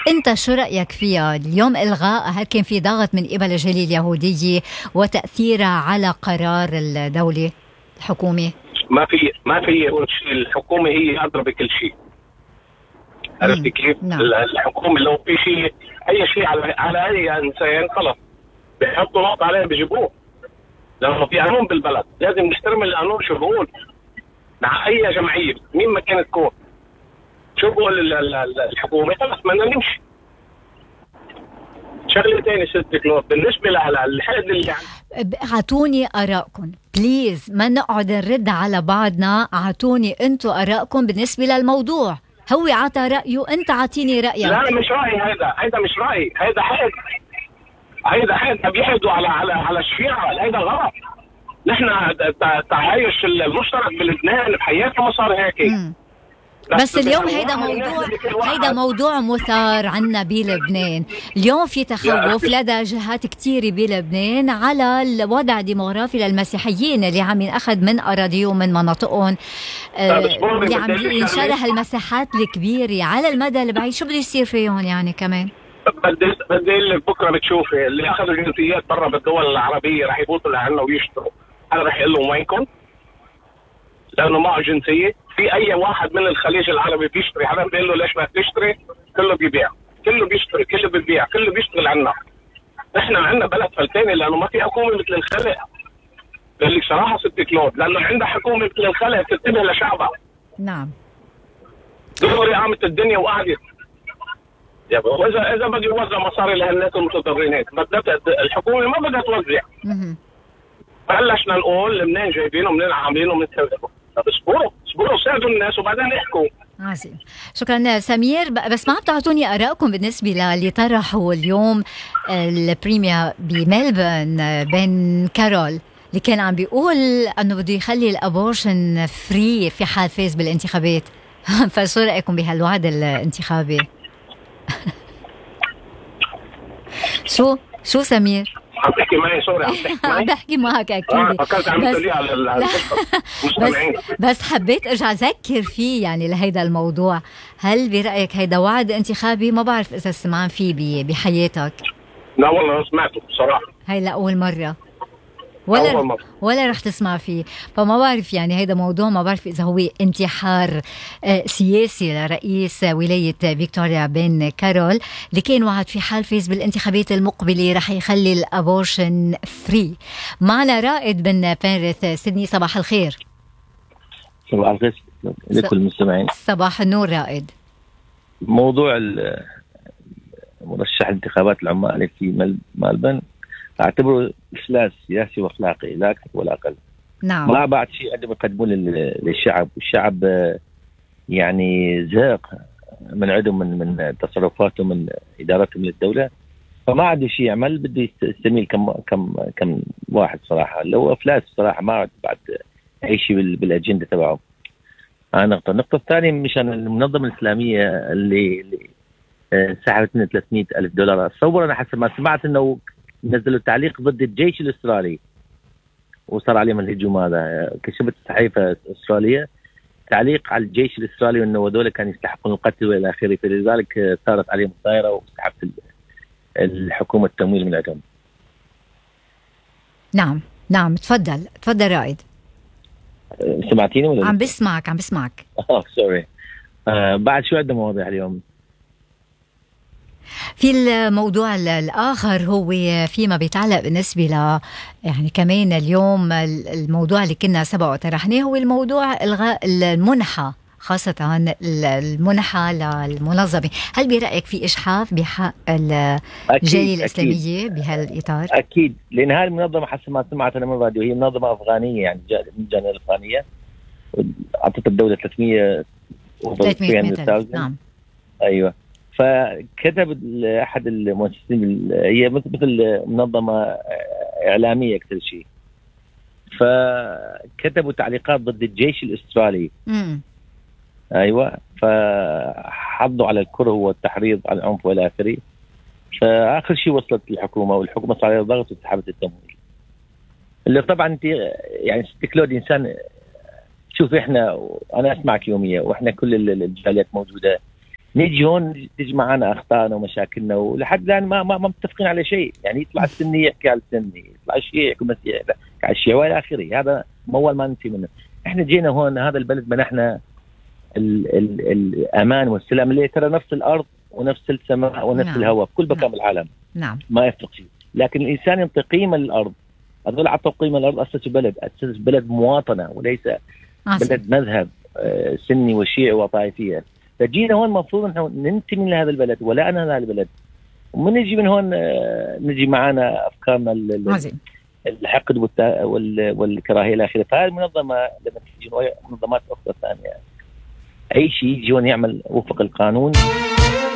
أنت شو رأيك فيها اليوم؟ إلغاء، هل كان في ضغط من قبل الجالية اليهودية وتأثيرها على قرار الدولة الحكومة؟ ما في شيء، الحكومة هي أدرى بكل شيء. عرفتي كيف؟ نعم. الحكومة لو في شيء، أي شيء على أي إنسان خلص بيحطوا نقط عليه بيجيبوه. لأنه في قانون بالبلد، لازم نحترم القانون. شو بقول مع أي جمعية مين ما كانت تكون، شو بقول الحكومة؟ خلص بدنا نمشي. شغله ثانيه ست كلوب بالنسبه للحد اللي اعطوني ارائكم بليز، ما نقعد نرد على بعضنا. اعطوني انتم ارائكم بالنسبه للموضوع. هو عطى رايه، انت عطيني رايك. لا مش رايي، هذا مش رايي، هذا حد بيحدوا على الشيعة. هذا غلط. نحن تعايش المشترك بلبنان بحياتنا ما صار هيك. بس اليوم هيدا موضوع مثار عنا بلبنان. اليوم في تخوف لدى جهات كتيرة بلبنان على الوضع الديموغرافي للمسيحيين اللي عم ينأخذ من أراضيهم من مناطقهم، اللي عم ينشرح المساحات الكبيرة على المدى البعيد. شو بده يصير فيهم يعني كمان؟ بدي لك بكره بتشوفي اللي اخذوا جنسيات برا بالدول العربيه رح يفوتوا لعنا ويشتروا. انا رح اقول لهم وينكم؟ لانه معه جنسيه. في اي واحد من الخليج العربي بيشتري، حدا بيقول له ليش ما بتشتري؟ كله بيبيع، كله بيشتري، كله بيبيع، كله بيشتغل عنا. احنا عندنا بلد فلتاني لانه ما في حكومه مثل الخلق. بقول لك صراحه ست كلود، لانه عندها حكومه مثل الخلق بتنتبه لشعبها. نعم. دغري قامت الدنيا وقعدت. اذا بدي يوزع مصاري لهالناس المتضررين، الحكومه ما بدها توزع. بلشنا نقول منين جايبينه، منين عاملينه، من سويته. طب اصبروا ساعدوا الناس وبعدين احكوا. عظيم. شكرا سمير. بس ما عم تعطوني آراءكم بالنسبة للي طرحوا اليوم البريميا بملبورن بين كارول، اللي كان عم بيقول انه بده يخلي الابورشن فري في حال فاز بالانتخابات. فشو رأيكم بهالوعد الانتخابي؟ شو سمير؟ عم تحكي معي؟ سوري عم بحكي معك اكيد. فكرت عم تقولي على بس حبيت ارجع اذكر فيه يعني لهيدا الموضوع. هل برأيك هيدا وعد انتخابي؟ ما بعرف اذا سمعان فيه بحياتك. لا والله سمعته بصراحه. هاي لأول مرة ولا رح تسمع فيه. فما بعرف يعني هيدا موضوع، ما بعرف إذا هو انتحار سياسي لرئيس ولاية فيكتوريا بين كارول، اللي كان وعد في حال فاز بالانتخابات المقبلة رح يخلي الأبورشن فري. معنا رائد من بنرث سيدني. صباح الخير. صباح الخير لكل المستمعين. صباح النور رائد. موضوع مرشح الانتخابات العمالي في ملبن اعتبره إفلاس سياسي واخلاقي لا اكثر ولا اقل. نعم. ما بعد شيء قدم يقدمون للشعب، والشعب يعني زهق من عندهم من تصرفاتهم، من ادارتهم للدوله، فما عنده شيء يعمل. بده يستميل كم واحد صراحه، اللي هو افلاس صراحه. ما بعد اي شيء بالاجنده تبعه. النقطه الثانيه مشان المنظمه الاسلاميه اللي سحبت من $300,000. اتصور انا حسب ما سمعت انه نزلوا تعليق ضد الجيش الأسترالي وصار عليهم الهجوم. هذا كشفت الصحيفة الأسترالية تعليق على الجيش الأسترالي وأنه هذول كانوا يستحقون القتل وإلى آخره، فلذلك صارت عليهم الطائرة وسحبت الحكومة التمويل من عندهم. نعم تفضل رائد. سمعتيني ولا؟ عم بسمعك. سوري. بعد شو عندنا مواضيع اليوم؟ في الموضوع الآخر هو فيما بيتعلق بالنسبة ل يعني كمان اليوم الموضوع اللي كنا سبق وطرحناه هو الموضوع إلغاء المنحة، خاصة المنحة للمنظمة. هل برأيك في إجحاف بحق الجالية الإسلامية بهالإطار؟ أكيد، لأن هاي المنظمة حسب ما سمعت أنا من الراديو هي منظمة أفغانية، يعني من الجانب الأفغانية. أعطت الدولة 300 نعم. أيوة. فكتب أحد المؤسسين، هي مثل منظمة إعلامية أكثر شيء، فكتبوا تعليقات ضد الجيش الأسترالي. أيوة. فحضوا على الكره والتحريض على العنف والى آخره. فآخر شيء وصلت الحكومة، والحكومة صار عليها ضغط وسحبت التمويل. اللي طبعا أنت يعني ست كلود إنسان، شوف إحنا أنا أسمعك يوميا، وإحنا كل الجاليات موجودة نيجي هون تجي معنا اخطائنا ومشاكلنا، ولحد الان ما متفقين على شيء. يعني يطلع السني يحكي على السني، يطلع الشيعي يحكي المسيحي على الشيعي والى اخره. هذا اول ما ننتهي منه. احنا جينا هون هذا البلد منحنا الامان والسلام اللي ترى نفس الارض ونفس السماء ونفس الهواء في كل مكان بالعالم. نعم. ما يفرق شيء، لكن الانسان ينطي قيمه للارض. هذول عطوا قيمه للارض، اسسوا بلد مواطنه وليس بلد مذهب سني وشيعي وطائفيه. فجينا هون المفروض نحن ننتمي لهذا البلد ولا انا هذا البلد. ومن نجي من هون نجي معنا افكارنا الحقد والكراهيه الى اخره. فهذه المنظمه لما تجي منظمات اخرى ثانيه اي شيء يجي هون يعمل وفق القانون.